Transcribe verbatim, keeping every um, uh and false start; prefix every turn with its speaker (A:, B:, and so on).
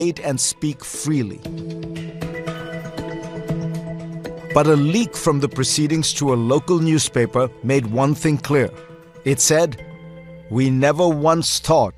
A: and speak freely. But a leak from the proceedings to a local newspaper made one thing clear. It said, "We never once thought